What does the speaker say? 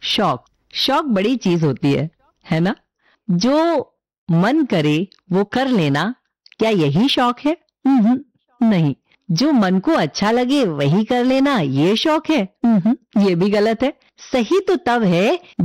शौक शौक बड़ी चीज होती है ना? जो मन करे वो कर लेना, क्या यही शौक है? नहीं। जो मन को अच्छा लगे वही कर लेना, ये शौक है? ये भी गलत है। सही तो तब है